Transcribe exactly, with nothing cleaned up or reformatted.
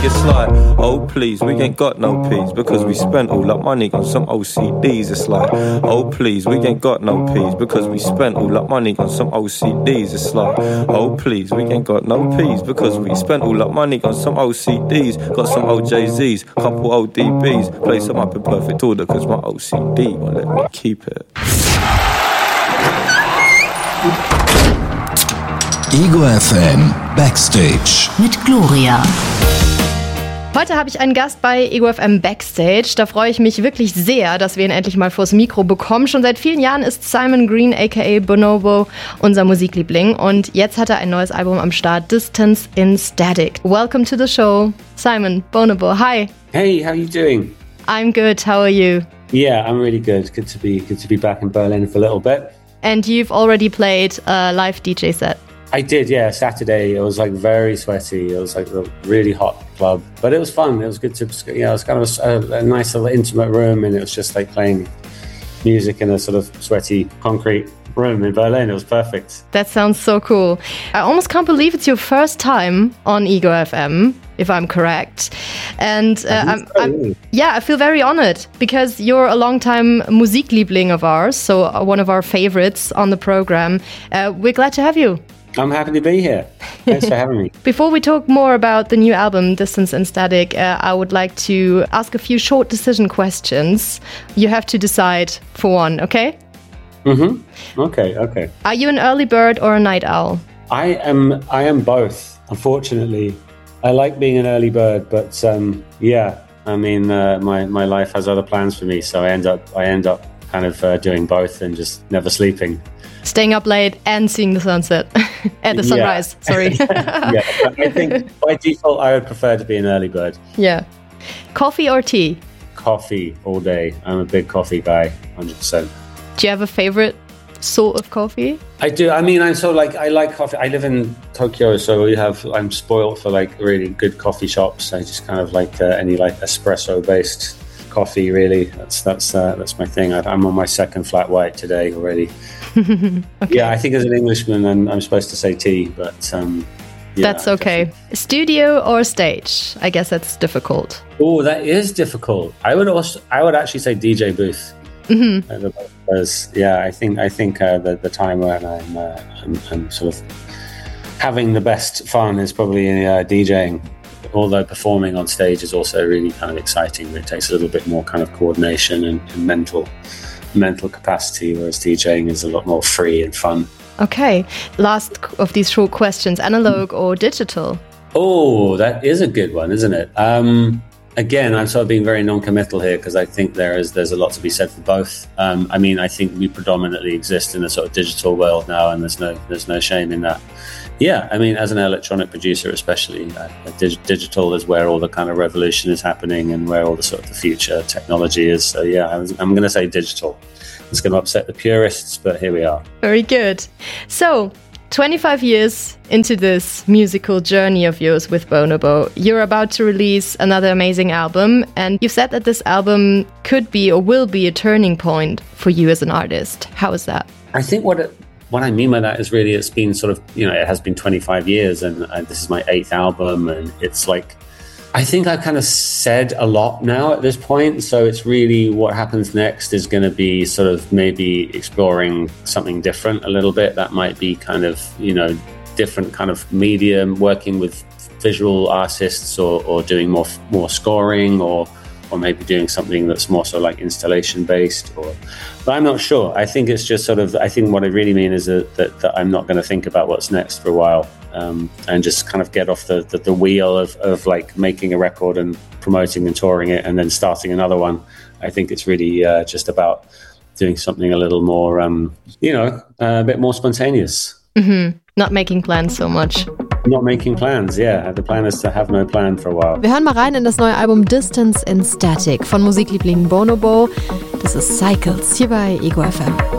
It's like, oh please, we ain't got no peas because we spent all that money on some O C Ds. It's like, oh please, we ain't got no peas because we spent all that money on some O C Ds. It's like, oh please, we ain't got no peas because we spent all that money on some O C Ds. Got some O J Zs, couple O D Bs, play some up in perfect order cause my O C D won't let me keep it. Ego F M Backstage mit Gloria. Heute habe ich einen Gast bei Ego F M Backstage. Da freue ich mich wirklich sehr, dass wir ihn endlich mal vors Mikro bekommen. Schon seit vielen Jahren ist Simon Green aka Bonobo unser Musikliebling und jetzt hat er ein neues Album am Start, Distance in Static. Welcome to the show, Simon, Bonobo. Hi. Hey, how are you doing? I'm good. How are you? Yeah, I'm really good. Good to be good to be back in Berlin for a little bit. And you've already played a live D J set. I did, yeah. Saturday, it was like very sweaty. It was like a really hot club, but it was fun. It was good to, you know, it was kind of a, a nice little intimate room, and it was just like playing music in a sort of sweaty concrete room in Berlin. It was perfect. That sounds so cool. I almost can't believe it's your first time on Ego F M, if I'm correct. And uh, I'm, so, I'm, yeah. yeah, I feel very honored because you're a longtime Musikliebling of ours, so one of our favorites on the program. Uh, we're glad to have you. I'm happy to be here. Thanks for having me. Before we talk more about the new album, Distance in Static, uh, I would like to ask a few short decision questions. You have to decide for one, okay? Mm-hmm. Okay, okay. Are you an early bird or a night owl? I am I am both, unfortunately. I like being an early bird, but um, yeah, I mean, uh, my, my life has other plans for me, so I end up I end up kind of uh, doing both and just never sleeping. Staying up late and seeing the sunset and the sunrise, yeah. sorry. Yeah, I think by default I would prefer to be an early bird. Yeah. Coffee or tea? Coffee all day. I'm a big coffee guy, one hundred percent. Do you have a favorite sort of coffee? I do. I mean, I'm so like, I like coffee. I live in Tokyo, so we have, I'm spoiled for like really good coffee shops. I just kind of like uh, any like espresso based coffee, really. That's that's uh, that's my thing. I, I'm on my second flat white today already. Okay. Yeah, I think as an Englishman, I'm, I'm supposed to say tea, but um, yeah, that's okay. Studio or stage? I guess that's difficult. Oh, that is difficult. I would also, I would actually say D J booth. Mm-hmm. Because yeah, I think I think uh, the the time when I'm, uh, I'm I'm sort of having the best fun is probably uh, DJing. Although performing on stage is also really kind of exciting. It takes a little bit more kind of coordination and, and mental mental capacity, whereas DJing is a lot more free and fun. Okay. Last of these short questions, analog or digital? Oh, that is a good one, isn't it? Um, again, I'm sort of being very non-committal here because I think there is there's a lot to be said for both. Um, I mean, I think we predominantly exist in a sort of digital world now, and there's no there's no shame in that. Yeah, I mean, as an electronic producer especially, uh, dig- digital is where all the kind of revolution is happening and where all the sort of the future technology is. So yeah, I was, I'm going to say digital. It's going to upset the purists, but here we are. Very good. So, twenty-five years into this musical journey of yours with Bonobo, you're about to release another amazing album, and you've said that this album could be or will be a turning point for you as an artist. How is that? I think what it What I mean by that is really it's been sort of, you know, it has been twenty-five years and uh, this is my eighth album, and it's like, I think I've kind of said a lot now at this point. So it's really what happens next is going to be sort of maybe exploring something different a little bit. That might be kind of, you know, different kind of medium, working with visual artists or, or doing more more scoring or or maybe doing something that's more so like installation based, or, but I'm not sure. I think it's just sort of, I think what I really mean is that, that, that I'm not going to think about what's next for a while, um, and just kind of get off the, the, the wheel of, of like making a record and promoting and touring it and then starting another one. I think it's really uh, just about doing something a little more, um, you know, uh, a bit more spontaneous. Mm-hmm. Not making plans so much. Not making plans, yeah. The plan is to have no plan for a while. Wir hören mal rein in das neue Album Distance in Static von Musikliebling Bonobo. Das ist Cycles hier bei Ego F M.